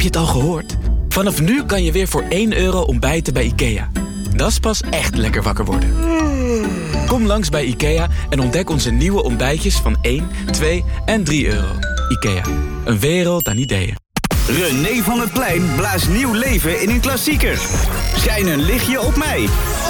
je het al gehoord? Vanaf nu kan je weer voor €1 ontbijten bij IKEA. Dat is pas echt lekker wakker worden. Kom langs bij IKEA en ontdek onze nieuwe ontbijtjes van 1, 2 en €3. IKEA, een wereld aan ideeën. René van het Plein blaast nieuw leven in een klassieker. Schijn een lichtje op mij.